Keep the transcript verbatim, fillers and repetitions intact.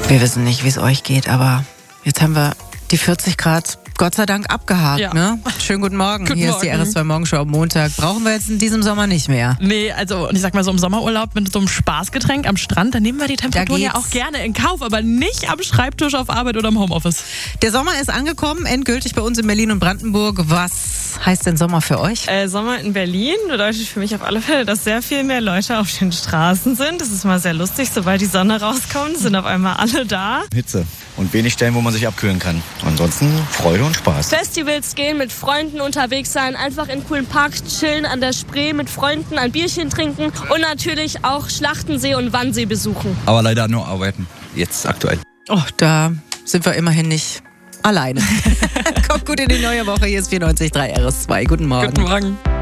Wir wissen nicht, wie es euch geht, aber jetzt haben wir die vierzig Grad Gott sei Dank abgehakt, Ja. ne? Schönen guten Morgen. Guten Hier Morgen. ist die R S zwei Morgenshow am Montag. Brauchen wir jetzt in diesem Sommer nicht mehr. Nee, also und ich sag mal so im Sommerurlaub mit so einem Spaßgetränk am Strand, da nehmen wir die Temperaturen ja geht's. auch gerne in Kauf, aber nicht am Schreibtisch auf Arbeit oder im Homeoffice. Der Sommer ist angekommen, endgültig bei uns in Berlin und Brandenburg. Was heißt denn Sommer für euch? Äh, Sommer in Berlin bedeutet für mich auf alle Fälle, dass sehr viel mehr Leute auf den Straßen sind. Das ist mal sehr lustig. Sobald die Sonne rauskommt, sind auf einmal alle da. Hitze und wenig Stellen, wo man sich abkühlen kann. Ansonsten Freude und Spaß. Festivals gehen, mit Freunden unterwegs sein, einfach in coolen Parks chillen, an der Spree mit Freunden ein Bierchen trinken und natürlich auch Schlachtensee und Wannsee besuchen. Aber leider nur arbeiten, jetzt aktuell. Oh, da sind wir immerhin nicht alleine. Kommt gut in die neue Woche. Hier ist vierundneunzig Komma drei R S zwei. Guten Morgen. Guten Morgen.